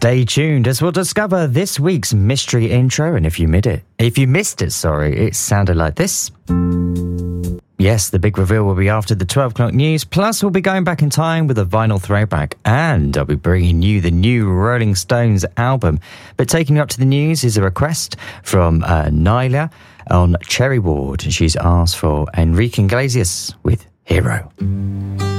Stay tuned as we'll discover this week's mystery intro, and if you missed it, it sounded like this. Yes, the big reveal will be after the 12 o'clock news, plus we'll be going back in time with a vinyl throwback, and I'll be bringing you the new Rolling Stones album. But taking you up to the news is a request from Nyla on Cherry Ward. She's asked for Enrique Iglesias with Hero.